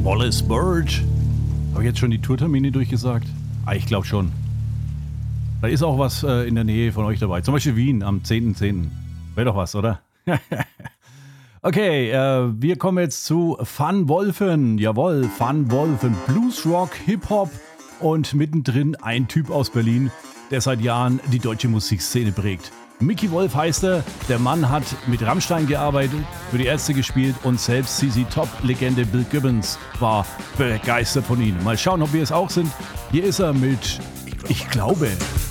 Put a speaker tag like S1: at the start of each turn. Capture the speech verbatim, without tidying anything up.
S1: Wallace Bird. Habe ich jetzt schon die Tourtermine durchgesagt? Ah, ich glaube schon. Da ist auch was äh, in der Nähe von euch dabei. Zum Beispiel Wien am zehnten zehnten Wäre doch was, oder? Okay, äh, wir kommen jetzt zu Van Wolfen. Jawohl, Van Wolfen. Blues, Rock, Hip-Hop und mittendrin ein Typ aus Berlin, der seit Jahren die deutsche Musikszene prägt. Micky Wolf heißt er. Der Mann hat mit Rammstein gearbeitet, für die Ärzte gespielt und selbst C C Top-Legende Bill Gibbons war begeistert von ihm. Mal schauen, ob wir es auch sind. Hier ist er mit Ich glaube.